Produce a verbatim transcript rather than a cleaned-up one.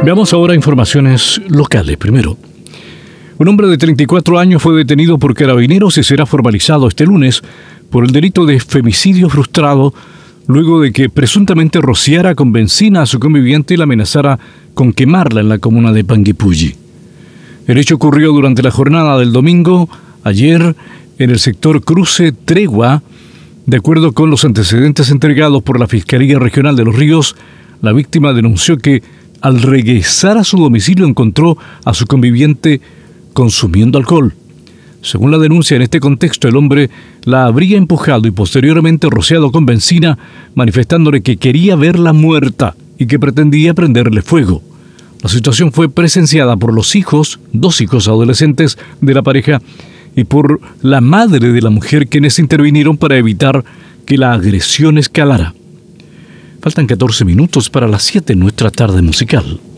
Veamos ahora informaciones locales. Primero, un hombre de treinta y cuatro años fue detenido por carabineros y será formalizado este lunes por el delito de femicidio frustrado luego de que presuntamente rociara con benzina a su conviviente y la amenazara con quemarla en la comuna de Panguipulli. El hecho ocurrió durante la jornada del domingo, ayer, en el sector Cruce Tregua. De acuerdo con los antecedentes entregados por la Fiscalía Regional de Los Ríos, la víctima denunció que al regresar a su domicilio encontró a su conviviente consumiendo alcohol. Según la denuncia, en este contexto el hombre la habría empujado y posteriormente rociado con benzina, manifestándole que quería verla muerta y que pretendía prenderle fuego. La situación fue presenciada por los hijos, dos hijos adolescentes de la pareja, y por la madre de la mujer, quienes intervinieron para evitar que la agresión escalara. Faltan catorce minutos para las siete en nuestra tarde musical.